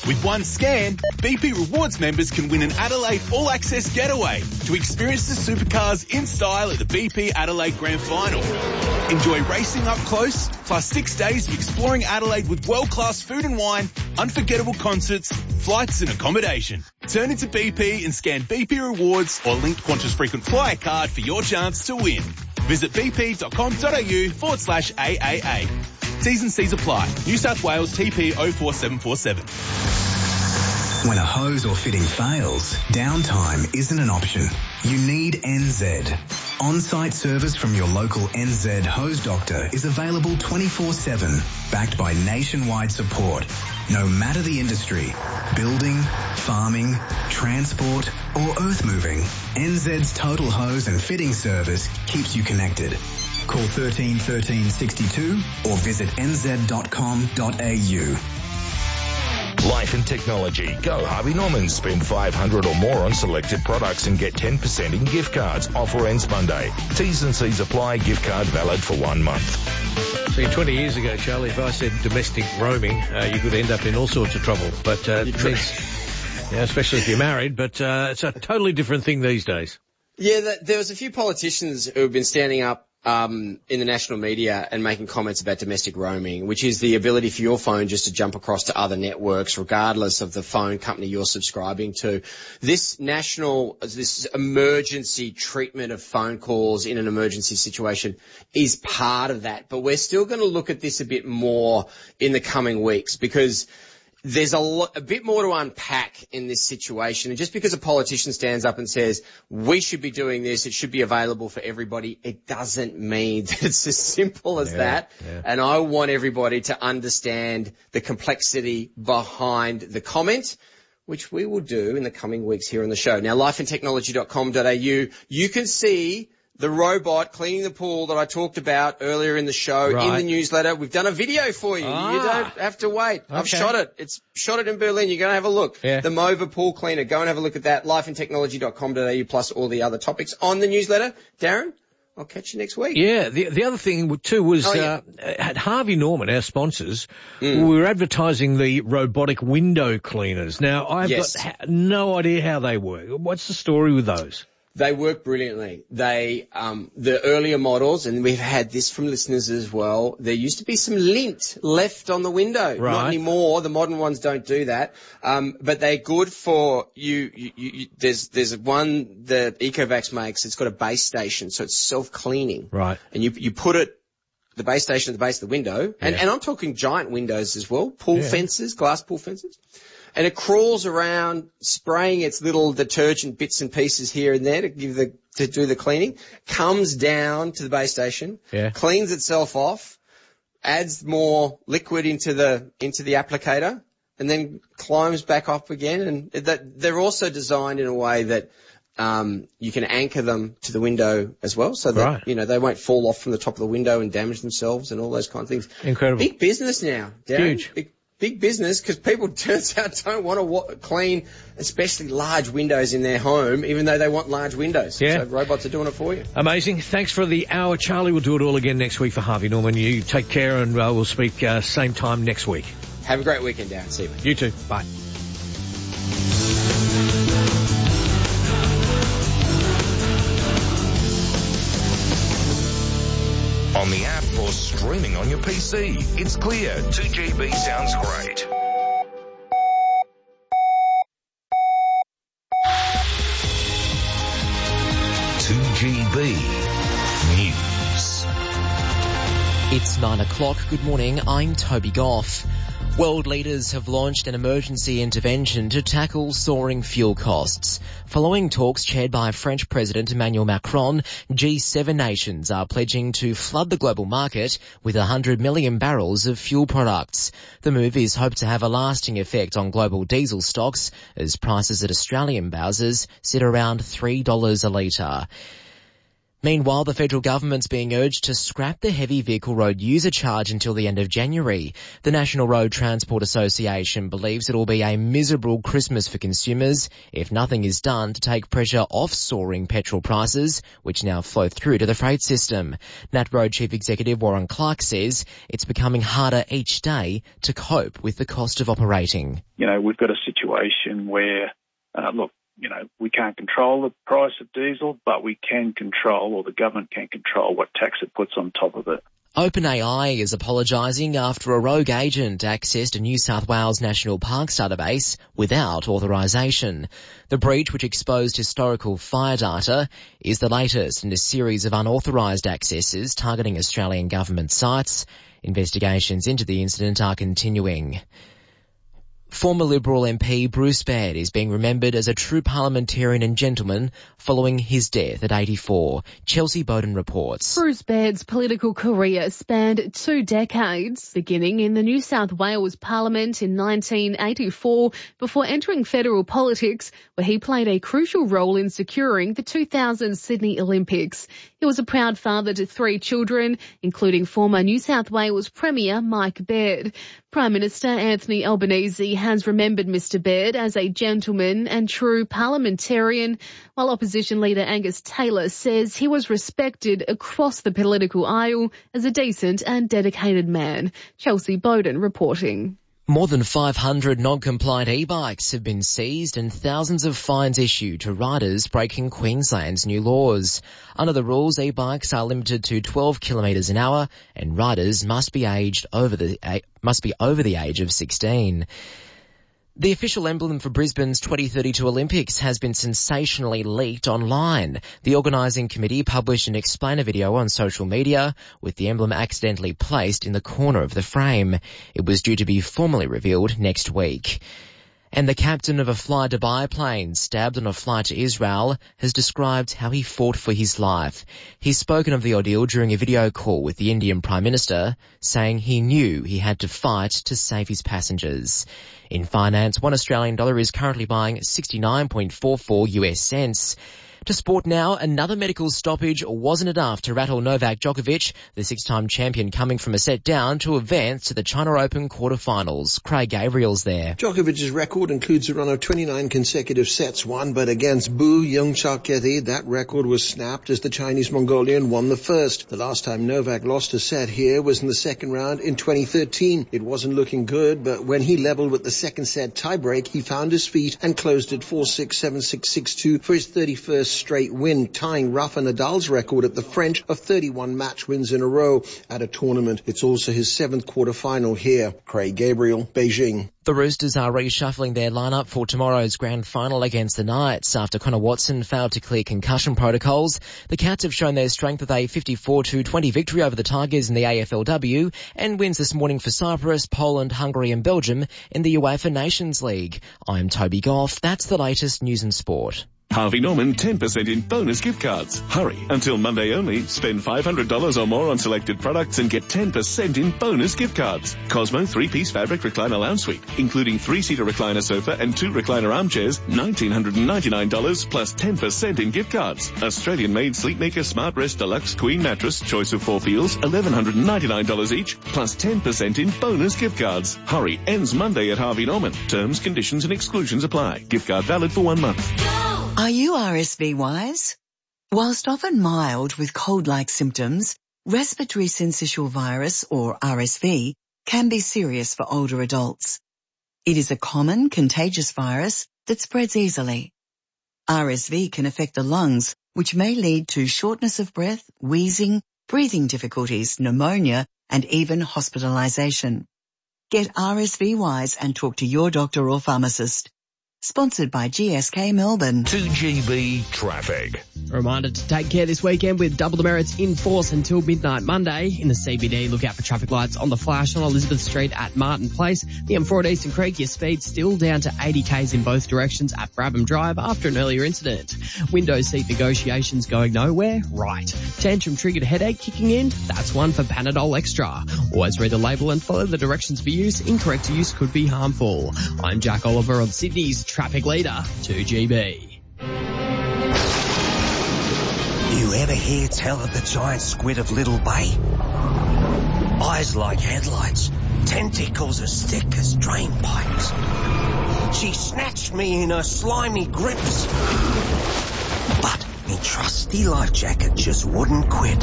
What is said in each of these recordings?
With one scan, BP Rewards members can win an Adelaide All Access getaway to experience the supercars in style at the BP Adelaide Grand Final. Enjoy racing up close, plus 6 days of exploring Adelaide with world-class food and wine, unforgettable concerts, flights and accommodation. Turn into BP and scan BP Rewards or linked Qantas Frequent Flyer card for your chance to win. Visit bp.com.au/AAA. T's and C's apply. New South Wales TP 04747. When a hose or fitting fails, downtime isn't an option. You need NZ. On-site service from your local NZ hose doctor is available 24/7, backed by nationwide support. No matter the industry, building, farming, transport or earth moving, NZ's total hose and fitting service keeps you connected. Call 13 13 62 or visit nz.com.au. Life and technology. Go Harvey Norman. Spend $500 or more on selected products and get 10% in gift cards. Offer ends Monday. T's and C's apply. Gift card valid for 1 month. See, 20 years ago, Charlie, if I said domestic roaming, you could end up in all sorts of trouble. But especially if you're married. But it's a totally different thing these days. Yeah, there was a few politicians who have been standing up in the national media and making comments about domestic roaming, which is the ability for your phone just to jump across to other networks regardless of the phone company you're subscribing to. This emergency treatment of phone calls in an emergency situation is part of that. But we're still going to look at this a bit more in the coming weeks because there's a bit more to unpack in this situation. And just because a politician stands up and says, we should be doing this, it should be available for everybody, it doesn't mean that it's as simple as that. Yeah. And I want everybody to understand the complexity behind the comment, which we will do in the coming weeks here on the show. Now, lifeandtechnology.com.au, you can see the robot cleaning the pool that I talked about earlier in the show in the newsletter. We've done a video for you. You don't have to wait. Okay. I've shot it. It's shot it in Berlin. You're going to have a look. Yeah. The Mova pool cleaner. Go and have a look at that. Lifeandtechnology.com.au plus all the other topics on the newsletter. Darren, I'll catch you next week. Yeah, the other thing too was at Harvey Norman, our sponsors, we were advertising the robotic window cleaners. Now, I've got no idea how they work. What's the story with those? They work brilliantly. The earlier models, and we've had this from listeners as well, there used to be some lint left on the window. Right. Not anymore. The modern ones don't do that. But they're good for you. There's one that Ecovacs makes. It's got a base station, so it's self-cleaning. Right. And you put the base station at the base of the window. And I'm talking giant windows as well. Pool fences, glass pool fences. And it crawls around spraying its little detergent bits and pieces here and there to do the cleaning, comes down to the base station, cleans itself off, adds more liquid into the applicator, and then climbs back up again. And they're also designed in a way that you can anchor them to the window as well, so that they won't fall off from the top of the window and damage themselves and all those kind of things. Incredible. Big business now, Darren. Huge. Big business, because people, turns out, don't want to clean, especially large windows in their home, even though they want large windows. Yeah. So robots are doing it for you. Amazing. Thanks for the hour, Charlie. We'll do it all again next week for Harvey Norman. You take care, and we'll speak same time next week. Have a great weekend, Darren. See you. You too. Bye. On the app or streaming on your PC. It's clear. 2GB sounds great. News. It's 9 o'clock. Good morning. I'm Toby Goff. World leaders have launched an emergency intervention to tackle soaring fuel costs. Following talks chaired by French President Emmanuel Macron, G7 nations are pledging to flood the global market with 100 million barrels of fuel products. The move is hoped to have a lasting effect on global diesel stocks as prices at Australian bowsers sit around $3 a litre. Meanwhile, the federal government's being urged to scrap the heavy vehicle road user charge until the end of January. The National Road Transport Association believes it will be a miserable Christmas for consumers if nothing is done to take pressure off soaring petrol prices, which now flow through to the freight system. NatRoad Chief Executive Warren Clark says it's becoming harder each day to cope with the cost of operating. We've got a situation where, we can't control the price of diesel, but we can control, or the government can control, what tax it puts on top of it. OpenAI is apologising after a rogue agent accessed a New South Wales National Parks database without authorisation. The breach, which exposed historical fire data, is the latest in a series of unauthorised accesses targeting Australian government sites. Investigations into the incident are continuing. Former Liberal MP Bruce Baird is being remembered as a true parliamentarian and gentleman following his death at 84. Chelsea Bowden reports. Bruce Baird's political career spanned 2 decades, beginning in the New South Wales Parliament in 1984 before entering federal politics, where he played a crucial role in securing the 2000 Sydney Olympics. He was a proud father to 3 children, including former New South Wales Premier Mike Baird. Prime Minister Anthony Albanese has remembered Mr Baird as a gentleman and true parliamentarian, while Opposition Leader Angus Taylor says he was respected across the political aisle as a decent and dedicated man. Chelsea Bowden reporting. More than 500 non-compliant e-bikes have been seized and thousands of fines issued to riders breaking Queensland's new laws. Under the rules, e-bikes are limited to 12 kilometres an hour and riders must be over the age of 16. The official emblem for Brisbane's 2032 Olympics has been sensationally leaked online. The organising committee published an explainer video on social media with the emblem accidentally placed in the corner of the frame. It was due to be formally revealed next week. And the captain of a Fly Dubai plane stabbed on a flight to Israel has described how he fought for his life. He's spoken of the ordeal during a video call with the Indian Prime Minister, saying he knew he had to fight to save his passengers. In finance, $1 Australian is currently buying 69.44 US cents. To sport now, another medical stoppage wasn't enough to rattle Novak Djokovic, the 6-time champion coming from a set down to advance to the China Open quarterfinals. Craig Gabriel's there. Djokovic's record includes a run of 29 consecutive sets won, but against Bu Youngchaketi, that record was snapped as the Chinese Mongolian won the first. The last time Novak lost a set here was in the second round in 2013. It wasn't looking good, but when he leveled with the second set tiebreak, he found his feet and closed at 4-6, 7-6, 6-2 for his 31st straight win, tying Rafa Nadal's record at the French of 31 match wins in a row at a tournament. It's also his 7th quarterfinal here. Craig Gabriel, Beijing. The Roosters are reshuffling their lineup for tomorrow's grand final against the Knights after Connor Watson failed to clear concussion protocols. The Cats have shown their strength with a 54-20 victory over the Tigers in the AFLW and wins this morning for Cyprus, Poland, Hungary and Belgium in the UEFA Nations League. I'm Toby Goff. That's the latest news and sport. Harvey Norman 10% in bonus gift cards. Hurry. Until Monday only, spend $500 or more on selected products and get 10% in bonus gift cards. Cosmo 3-piece fabric recliner lounge suite, including 3-seater recliner sofa and 2 recliner armchairs, $1,999 plus 10% in gift cards. Australian-made Sleepmaker Smart Rest Deluxe Queen Mattress, choice of 4 feels, $1,199 each, plus 10% in bonus gift cards. Hurry. Ends Monday at Harvey Norman. Terms, conditions and exclusions apply. Gift card valid for 1 month. Are you RSV wise? Whilst often mild with cold-like symptoms, respiratory syncytial virus, or RSV, can be serious for older adults. It is a common contagious virus that spreads easily. RSV can affect the lungs, which may lead to shortness of breath, wheezing, breathing difficulties, pneumonia, and even hospitalization. Get RSV wise and talk to your doctor or pharmacist. Sponsored by GSK Melbourne. 2GB traffic. A reminder to take care this weekend with double demerits in force until midnight Monday. In the CBD, look out for traffic lights on the flash on Elizabeth Street at Martin Place. The M4 at Eastern Creek, your speed still down to 80 k's in both directions at Brabham Drive after an earlier incident. Window seat negotiations going nowhere? Right. Tantrum triggered headache kicking in? That's one for Panadol Extra. Always read the label and follow the directions for use. Incorrect use could be harmful. I'm Jack Oliver on Sydney's Traffic Leader, 2GB. You You ever hear tell of the giant squid of Little Bay? Eyes like headlights, tentacles as thick as drain pipes. She snatched me in her slimy grips. But me trusty life jacket just wouldn't quit.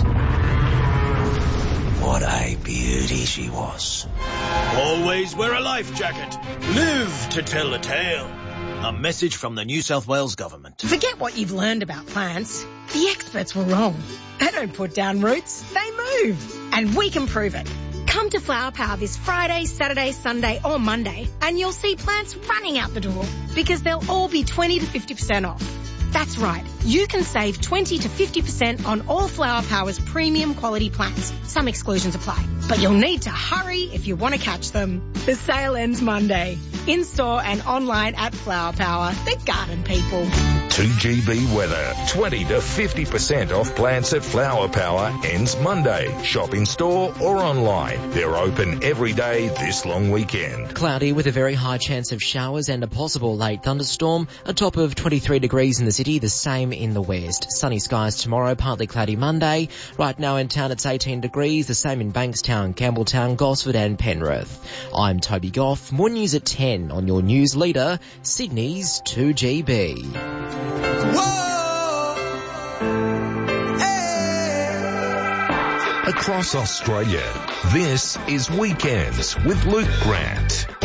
What a beauty she was. Always wear a life jacket. Live to tell the tale. A message from the New South Wales government. Forget what you've learned about plants. The experts were wrong. They don't put down roots, they move. And we can prove it. Come to Flower Power this Friday, Saturday, Sunday or Monday and you'll see plants running out the door because they'll all be 20 to 50% off. That's right. You can save 20 to 50% on all Flower Power's premium quality plants. Some exclusions apply. But you'll need to hurry if you want to catch them. The sale ends Monday. In-store and online at Flower Power. The garden people. 2GB weather. 20 to 50% off plants at Flower Power ends Monday. Shop in store or online. They're open every day this long weekend. Cloudy with a very high chance of showers and a possible late thunderstorm. A top of 23 degrees in the city, the same in the west. Sunny skies tomorrow, partly cloudy Monday. Right now in town it's 18 degrees, the same in Bankstown, Campbelltown, Gosford and Penrith. I'm Toby Goff. More news at 10 on your news leader, Sydney's 2GB. Whoa! Hey! Across Australia, this is Weekends with Luke Grant.